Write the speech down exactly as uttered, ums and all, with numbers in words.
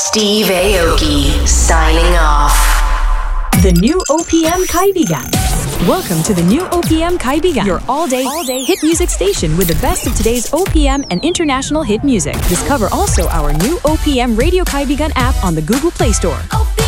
Steve Aoki signing off. The new O P M Kaibigan. Welcome to the new O P M Kaibigan, your all-day, all-day hit music station with the best of today's O P M and international hit music. Discover also our new O P M Radio Kaibigan app on the Google Play Store.